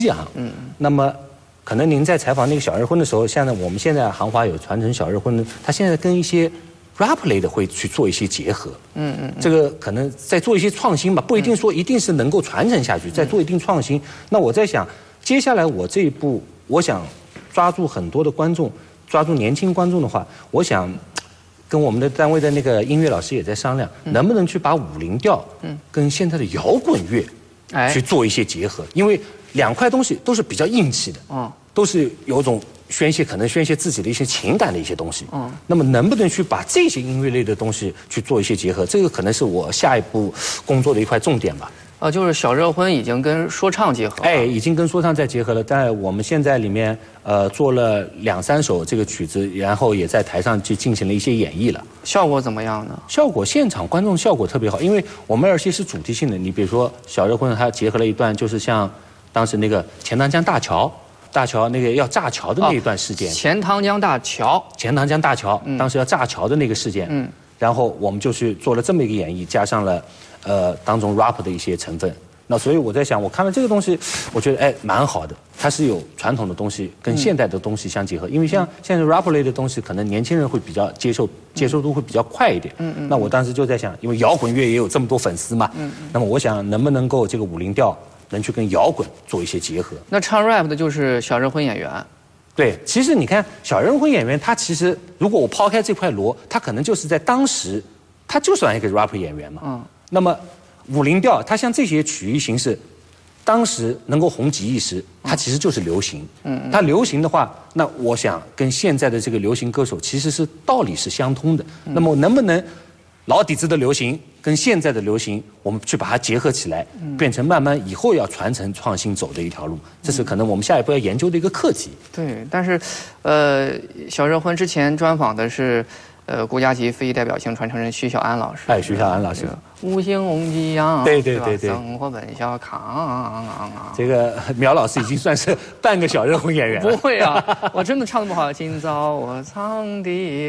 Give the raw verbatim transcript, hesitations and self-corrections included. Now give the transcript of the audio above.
行。嗯，那么可能您在采访那个小日婚的时候，现在我们现在行华有传承小日婚，它现在跟一些 rap 类的会去做一些结合。嗯嗯，这个可能在做一些创新吧，不一定说一定是能够传承下去，在做一定创新。那我在想，接下来我这一步，我想抓住很多的观众，抓住年轻观众的话，我想。 跟我们的单位的那个音乐老师也在商量，嗯、能不能去把五零调跟现在的摇滚乐去做一些结合，因为两块东西都是比较硬气的，嗯，都是有种宣泄，可能宣泄自己的一些情感的一些东西，嗯，那么能不能去把这些音乐类的东西去做一些结合，这个可能是我下一步工作的一块重点吧。 呃，就是小热婚已经跟说唱结合了， 哎，已经跟说唱在结合了。但我们现在里面呃做了两三首这个曲子，然后也在台上去进行了一些演绎了。 效果怎么样呢？ 效果现场观众效果特别好，因为我们而且是主题性的。你比如说小热婚，它结合了一段，就是像当时那个钱塘江大桥，大桥那个要炸桥的那一段事件。哦、 钱塘江大桥， 钱塘江大桥，嗯、当时要炸桥的那个事件。嗯。然后我们就去做了这么一个演绎，加上了呃当中 rap 的一些成分。 那所以我在想，我看了这个东西，我觉得哎蛮好的，它是有传统的东西跟现代的东西相结合。因为像现在 rap 类的东西，可能年轻人会比较接受，接受度会比较快一点。嗯嗯。那我当时就在想，因为摇滚乐也有这么多粉丝嘛，嗯嗯。那么我想能不能够这个五零调能去跟摇滚做一些结合？ 那唱 rap 的就是小热婚演员。 对，其实你看小热婚演员，他其实如果我抛开这块锣，他可能就是在当时，他就算一个 rap 演员嘛。嗯。那么。 五零调，它像这些曲艺形式，当时能够红极一时，它其实就是流行。嗯，它流行的话，那我想跟现在的这个流行歌手其实是道理是相通的。嗯、那么能不能老底子的流行跟现在的流行，我们去把它结合起来，嗯、变成慢慢以后要传承创新走的一条路，这是可能我们下一步要研究的一个课题。 对，但是，呃，小热婚之前专访的是。 呃，国家级非遗代表性传承人徐小安老师， 哎，徐小安老师， 五星红旗扬， 对对对对， 生活本小康。 这个苗老师已经算是半个小热婚演员了。 不会啊，我真的唱那么好，今早我唱的。